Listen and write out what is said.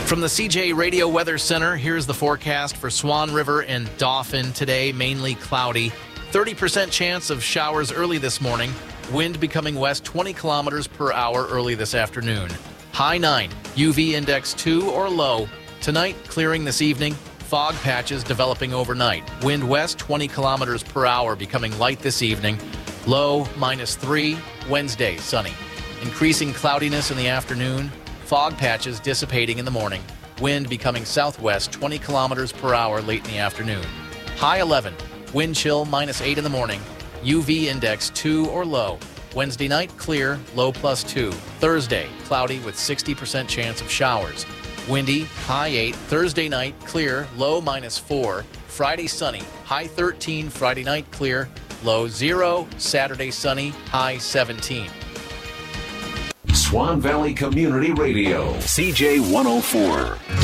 From the CJ Radio Weather Center, here's the forecast for Swan River and Dauphin today. Mainly cloudy. 30% chance of showers early this morning. Wind becoming west 20 kilometers per hour early this afternoon. High 9. UV index 2 or low. Tonight, clearing this evening. Fog patches developing overnight. Wind west 20 kilometers per hour becoming light this evening. Low -3. Wednesday, sunny. Increasing cloudiness in the afternoon. Fog patches dissipating in the morning. Wind becoming southwest 20 kilometers per hour late in the afternoon. High 11. Wind chill -8 in the morning. UV index 2 or low. Wednesday night, clear, low +2. Thursday, cloudy with 60% chance of showers. Windy, high 8. Thursday night, clear, low -4. Friday, sunny, high 13. Friday night, clear, low 0. Saturday, sunny, high 17. Swan Valley Community Radio, CJ 104.